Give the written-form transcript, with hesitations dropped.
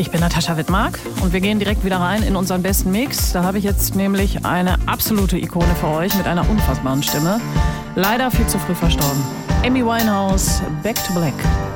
Ich bin Natascha Wittmark und wir gehen direkt wieder rein in unseren besten Mix. Da habe ich jetzt nämlich eine absolute Ikone für euch mit einer unfassbaren Stimme. Leider viel zu früh verstorben. Amy Winehouse, Back to Black.